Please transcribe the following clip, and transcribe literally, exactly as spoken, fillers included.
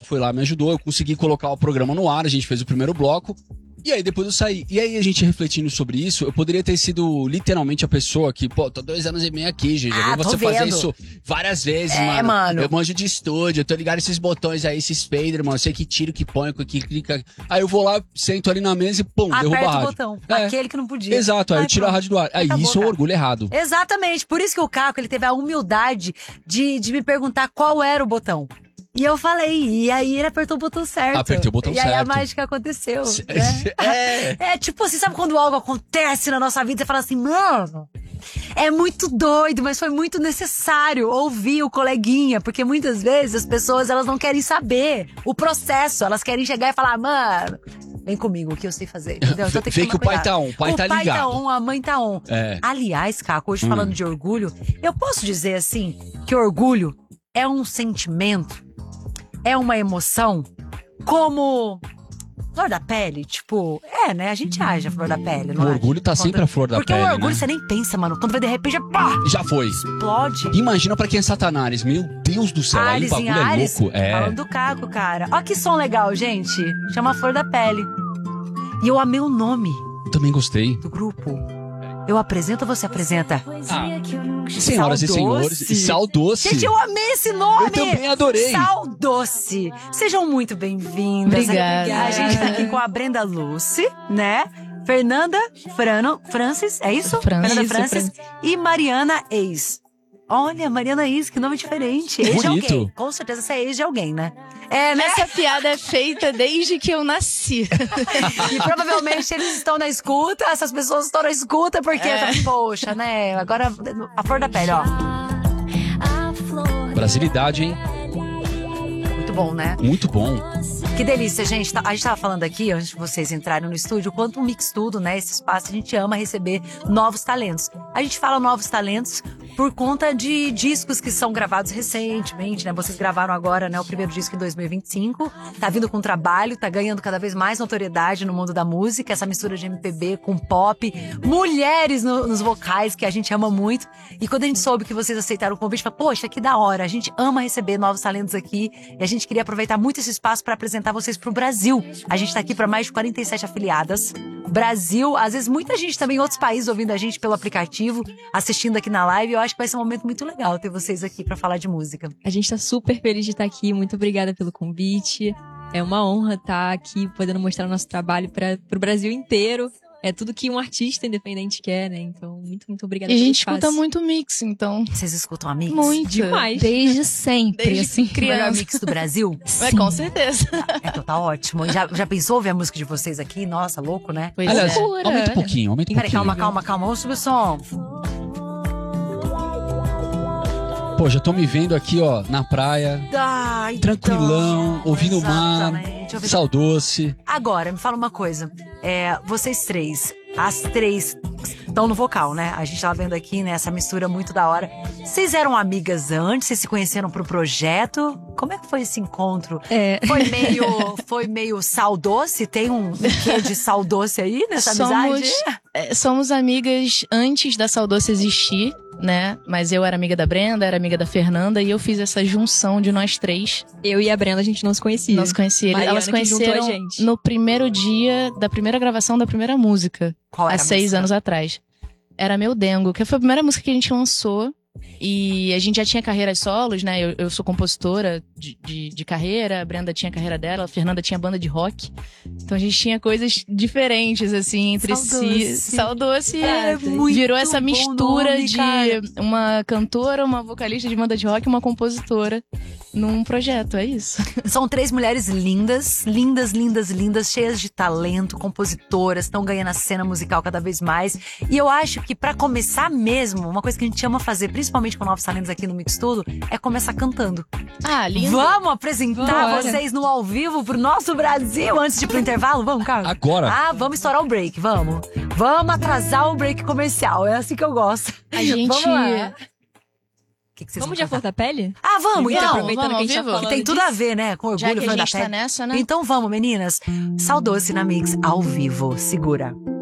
foi lá, me ajudou, eu consegui colocar o programa no ar, a gente fez o primeiro bloco. E aí depois eu saí. E aí a gente refletindo sobre isso, eu poderia ter sido literalmente a pessoa que, pô, tô dois anos e meio aqui, gente. Já Ah, vi você tô fazer vendo. isso várias vezes, É, mano. mano. Eu manjo de estúdio, eu tô ligado esses botões aí, esses fader, mano. Eu sei que tiro, que põe, que clica. Aí eu vou lá, sento ali na mesa e pum, derruba a Aperta o rádio. botão. É. Aquele que não podia. Exato, aí Ai, eu tiro a pronto. rádio do ar. Aí Acabou, isso é um cara. orgulho errado. Exatamente. Por isso que o Caco, ele teve a humildade de, de me perguntar qual era o botão. E eu falei, e aí ele apertou o botão certo. Apertei o botão e aí certo. a mágica aconteceu. Se- Né? É. É tipo assim, sabe quando algo acontece na nossa vida e você fala assim, mano, é muito doido, mas foi muito necessário ouvir o coleguinha, porque muitas vezes as pessoas, elas não querem saber o processo, elas querem chegar e falar, mano, vem comigo, o que eu sei fazer, entendeu? Então tem Vê tomar que o pai cuidado. tá on, o pai tá O pai tá ligado. on, a mãe tá on. É. Aliás, Caco, hoje Hum. falando de orgulho, eu posso dizer assim, que orgulho é um sentimento, é uma emoção, como flor da pele, tipo, é, né? A gente age a flor da pele, não O é? orgulho tá sempre a flor da Porque pele, o orgulho né? você nem pensa, mano. Quando vai de repente, pá, Já foi. explode. Imagina pra quem é Satanás. Meu Deus do céu, aí o Ares em bagulho Ares, é louco. É. falando do Caco, cara. Ó que som legal, gente. Chama Flor da Pele. E eu amei o nome Eu também gostei. do grupo. Eu apresento ou você apresenta? Senhoras e senhores, Doce. Sal Doce. Gente, eu amei esse nome! Eu também adorei. Sal Doce. Sejam muito bem-vindas. Obrigada. A gente tá aqui com a Brenda Lucy, né? Fernanda Frano, Francis, é isso? Francis. Fernanda Isso, Francis. E Mariana Eis. Olha, Mariana Eis, que nome diferente. Ex de Bonito. alguém. Com certeza você é ex de alguém, né? É, né? Essa piada é feita desde que eu nasci. E provavelmente eles estão na escuta, essas pessoas estão na escuta porque, É. poxa, né? Agora, a flor da pele, ó. Brasilidade, hein? Muito bom, né? Muito bom. Que delícia, gente. Tá- A gente tava falando aqui, antes de vocês entrarem no estúdio, o quanto o Mix Tudo, né? Esse espaço, a gente ama receber novos talentos. A gente fala novos talentos por conta de discos que são gravados recentemente, né? Vocês gravaram agora, né? O primeiro disco em dois mil e vinte e cinco. Tá vindo com trabalho, tá ganhando cada vez mais notoriedade no mundo da música. Essa mistura de M P B com pop. Mulheres no- nos vocais, que a gente ama muito. E quando a gente soube que vocês aceitaram o convite, falou, poxa, que da hora. A gente ama receber novos talentos aqui. E a gente queria aproveitar muito esse espaço para apresentar vocês pro Brasil. A gente tá aqui para mais de quarenta e sete afiliadas. Brasil, às vezes muita gente também em outros países ouvindo a gente pelo aplicativo, assistindo aqui na live. Eu acho que vai ser um momento muito legal ter vocês aqui para falar de música. A gente tá super feliz de estar aqui. Muito obrigada pelo convite. É uma honra estar aqui podendo mostrar o nosso trabalho para o Brasil inteiro. É tudo que um artista independente quer, né? Então, muito, muito obrigada E a pelo gente espaço. escuta muito mix, então. Vocês escutam a Mix? Muito. Demais. Desde sempre, Desde assim. O melhor Criança. mix do Brasil? É, com certeza. Então tá ótimo. Já, já pensou ouvir a música de vocês aqui? Nossa, louco, né? Pois Aliás, é. aumenta um pouquinho, aumenta um Peraí, pouquinho. calma, calma, calma. Vamos subir o som. Pô, já tô me vendo aqui, ó, na praia, Ai, tranquilão, então, ouvindo o mar, exatamente. Ouvindo- Sal Doce. Agora, me fala uma coisa. É, vocês três, as três estão no vocal, né? A gente tava vendo aqui, né? Essa mistura muito da hora. Vocês eram amigas antes? Vocês se conheceram pro projeto? Como é que foi esse encontro? É. Foi meio, foi meio sal doce? Tem um, um quê de sal doce aí nessa Somos, amizade? é, somos amigas antes da Sal Doce existir, né? Mas eu era amiga da Brenda, era amiga da Fernanda, e eu fiz essa junção de nós três. Eu e a Brenda, a gente não se conhecia. Nós conheci, Mariana elas que juntou a conheceram gente. no primeiro dia da primeira gravação da primeira música, Qual há era a seis música? anos atrás. Era Meu Dengo, que foi a primeira música que a gente lançou. E a gente já tinha carreiras solos, né? Eu, eu sou compositora de, de, de carreira, a Brenda tinha a carreira dela, a Fernanda tinha banda de rock. Então a gente tinha coisas diferentes, assim, entre Sal si. Doce. Sal Doce É, muito virou essa bom mistura nome, de cara. uma cantora, uma vocalista de banda de rock e uma compositora num projeto, é isso. São três mulheres lindas, lindas, lindas, lindas, cheias de talento, compositoras, estão ganhando a cena musical cada vez mais. E eu acho que pra começar mesmo, uma coisa que a gente ama fazer, principalmente com novos talentos aqui no Mix Tudo, é começar cantando. Ah, lindo. Vamos apresentar Bora. vocês no ao vivo pro nosso Brasil antes de ir pro intervalo? Vamos, Carlos? Agora. Ah, vamos estourar o break, vamos. Vamos atrasar o break comercial, é assim que eu gosto. A gente... Vamos lá. Que que vocês Vamos de vão a flor cantar? da pele? Ah, vamos, então. Aproveitando vamos, que a gente tá ao vivo? falando Que tem tudo a disso. ver, né? Com orgulho, Já que a flor da gente tá pele. nessa, né? Então vamos, meninas. Sal Doce na Mix, ao vivo. Segura.